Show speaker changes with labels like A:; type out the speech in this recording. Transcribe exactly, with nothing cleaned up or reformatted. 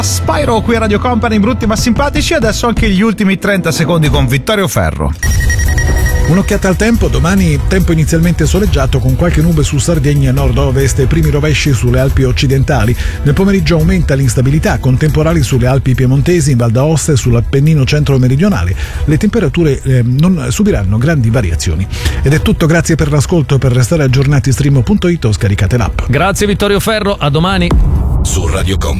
A: Spyro qui a Radio Company, brutti ma simpatici. Adesso anche gli ultimi trenta secondi con Vittorio Ferro.
B: Un'occhiata al tempo: domani tempo inizialmente soleggiato con qualche nube su Sardegna, nord-ovest e primi rovesci sulle Alpi occidentali. Nel pomeriggio aumenta l'instabilità con temporali sulle Alpi piemontesi, in Val d'Aosta e sull'Appennino centro-meridionale. Le temperature eh, non subiranno grandi variazioni. Ed è tutto, grazie per l'ascolto. Per restare aggiornati stream punto it o scaricate l'app.
C: Grazie Vittorio Ferro, a domani.
D: Su Radio Company